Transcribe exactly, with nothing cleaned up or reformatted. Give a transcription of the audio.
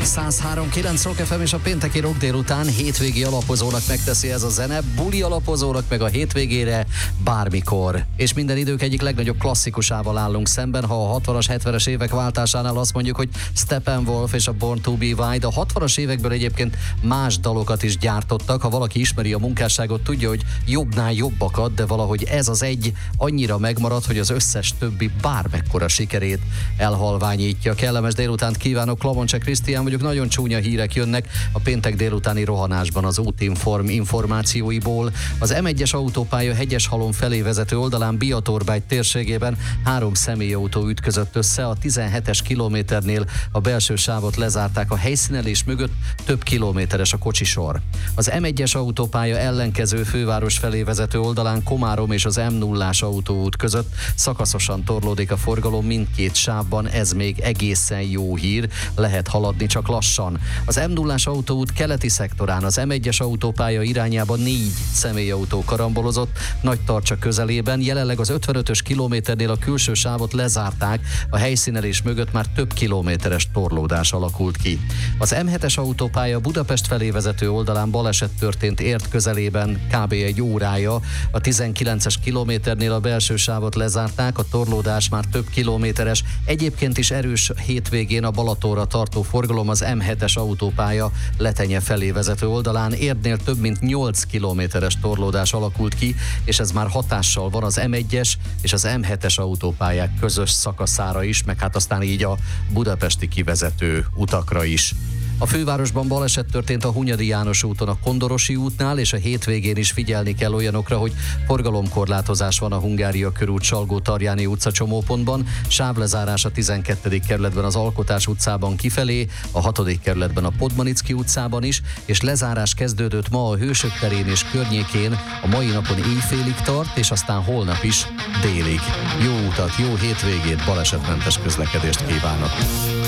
száz három kilenc Rock ef em és a pénteki rock délután hétvégi alapozónak megteszi ez a zene, buli alapozónak meg a hétvégére bármikor. És minden idők egyik legnagyobb klasszikusával állunk szemben, ha a hatvanas, hetvenes évek váltásánál azt mondjuk, hogy Steppenwolf és a Born to be Wild. A hatvanas évekből egyébként más dalokat is gyártottak, ha valaki ismeri a munkásságot, tudja, hogy jobbnál jobbakat, de valahogy ez az egy annyira megmarad, hogy az összes többi bármekkora sikerét elhalványítja. Kellemes délutánt kívánok, Klamoncse Krisztián vagyok, nagyon csúnya hírek jönnek a péntek délutáni rohanásban az Útinform információiból. Az em egyes autópálya Hegyeshalom felé vezető oldalán Biatorbágy térségében három személyautó ütközött össze, a tizenhetes kilométernél a belső sávot lezárták, a helyszínelés mögött több kilométeres a kocsisor. Az em egyes autópálya ellenkező főváros felé vezető oldalán Komárom és az em nullás autóút között szakaszosan torlódik a forgalom mindkét sávban, ez még egészen jó hír, lehet haladni csak lassan. Az em nullás autóút keleti szektorán az em egyes autópálya irányában négy személyautó karambolozott Nagytarcsa közelében, jelenleg az ötvenötös kilométernél a külső sávot lezárták, a helyszínelés mögött már több kilométeres torlódás alakult ki. Az em hetes autópálya Budapest felé vezető oldalán baleset történt Érd közelében kb. Egy órája, a tizenkilences kilométernél a belső sávot lezárták, a torlódás már több kilométeres, egyébként is erős hétvégén a Balatonra tartó forgalom az em hetes autópálya Letenye felé vezető oldalán, Érdnél több mint nyolc kilométeres torlódás alakult ki, és ez már hatással van az em egyes és az em hetes autópályák közös szakaszára is, meg hát aztán így a budapesti kivezető utakra is. A fővárosban baleset történt a Hunyadi János úton a Kondorosi útnál, és a hétvégén is figyelni kell olyanokra, hogy forgalomkorlátozás van a Hungária körút Salgó-Tarjáni utca csomópontban, sávlezárás a tizenkettedik kerületben az Alkotás utcában kifelé, a hatodik kerületben a Podmanicki utcában is, és lezárás kezdődött ma a Hősök terén és környékén, a mai napon éjfélig tart, és aztán holnap is délig. Jó utat, jó hétvégét, balesetmentes közlekedést kívánok!